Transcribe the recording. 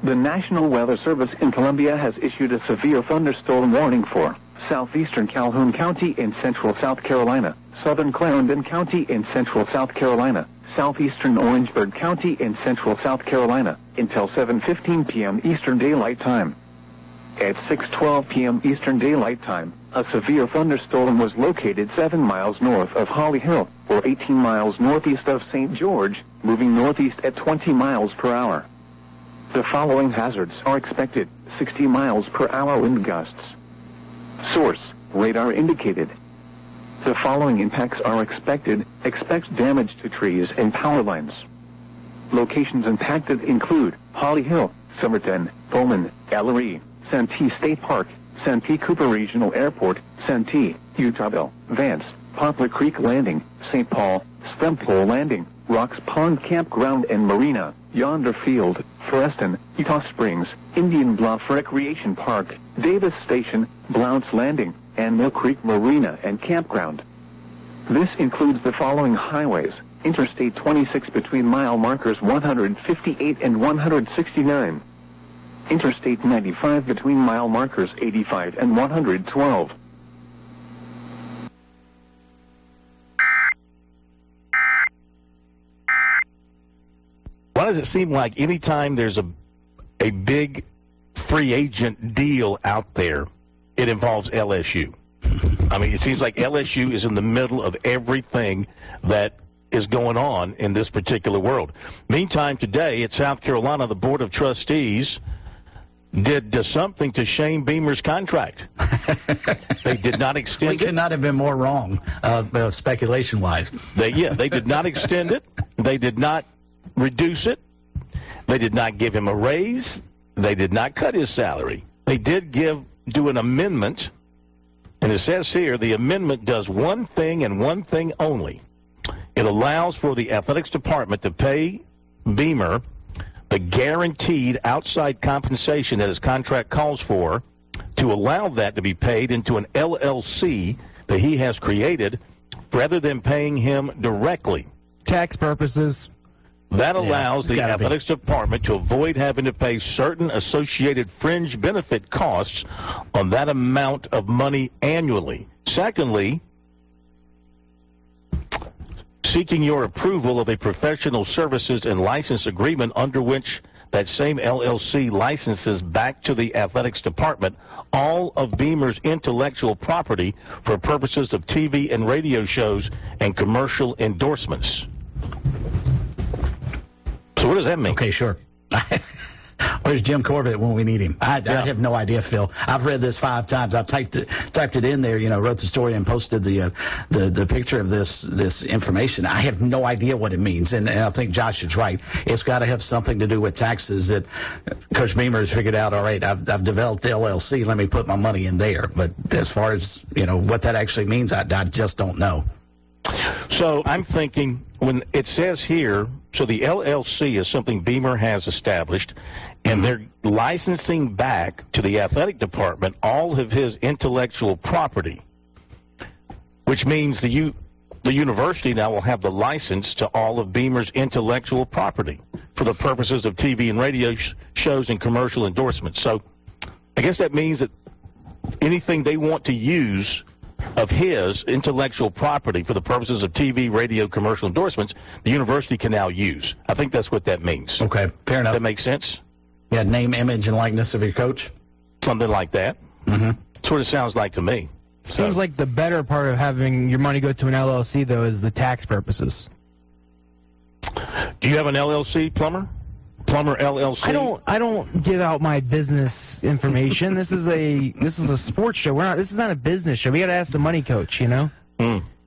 The National Weather Service in Columbia has issued a severe thunderstorm warning for southeastern Calhoun County in central South Carolina, southern Clarendon County in central South Carolina, southeastern Orangeburg County in central South Carolina, until 7:15 p.m. Eastern Daylight Time. At 6:12 p.m. Eastern Daylight Time, a severe thunderstorm was located 7 miles north of Holly Hill, or 18 miles northeast of St. George, moving northeast at 20 miles per hour. The following hazards are expected: 60 miles per hour wind gusts. Source: radar indicated. The following impacts are expected. Expect damage to trees and power lines. Locations impacted include Holly Hill, Somerton, Pullman, Ellery, Santee State Park, Santee Cooper Regional Airport, Santee, Utahville, Vance, Poplar Creek Landing, St. Paul, Stempole Landing, Rocks Pond Campground and Marina, Yonder Field, Foreston, Utah Springs, Indian Bluff Recreation Park, Davis Station, Blount's Landing, and Mill Creek Marina and Campground. This includes the following highways: Interstate 26 between mile markers 158 and 169. Interstate 95 between mile markers 85 and 112. Why does it seem like anytime there's a big free agent deal out there, it involves LSU? I mean, it seems like LSU is in the middle of everything that is going on in this particular world. Meantime, today at South Carolina, the Board of Trustees did something to Shane Beamer's contract. They did not extend it. We could not have been more wrong, speculation-wise. They did not extend it. They did not reduce it. They did not give him a raise. They did not cut his salary. They did do an amendment, and it says here the amendment does one thing and one thing only. It allows for the athletics department to pay Beamer the guaranteed outside compensation that his contract calls for, to allow that to be paid into an LLC that he has created rather than paying him directly. Tax purposes. That allows the athletics department to avoid having to pay certain associated fringe benefit costs on that amount of money annually. Secondly, seeking your approval of a professional services and license agreement under which that same LLC licenses back to the athletics department all of Beamer's intellectual property for purposes of TV and radio shows and commercial endorsements. So what does that mean? Okay, sure. Where's Jim Corbett when we need him? I have no idea, Phil. I've read this 5 times. I typed it in there, wrote the story and posted the picture of this information. I have no idea what it means, and I think Josh is right. It's got to have something to do with taxes that Coach Beamer has figured out. All right, I've developed the LLC. Let me put my money in there. But as far as what that actually means, I just don't know. So I'm thinking when it says here, so the LLC is something Beamer has established, and they're licensing back to the athletic department all of his intellectual property, which means the university now will have the license to all of Beamer's intellectual property for the purposes of TV and radio shows and commercial endorsements. So I guess that means that anything they want to use of his intellectual property for the purposes of TV, radio, commercial endorsements, the university can now use. I think that's what that means. Okay, fair enough. That makes sense? Yeah, name, image, and likeness of your coach? Something like that. Mm-hmm. That's what it sounds like to me. Seems like the better part of having your money go to an LLC, though, is the tax purposes. Do you have an LLC, Plumber? Plumber LLC? I don't give out my business information. This is a sports show. This is not a business show. We got to ask the money coach,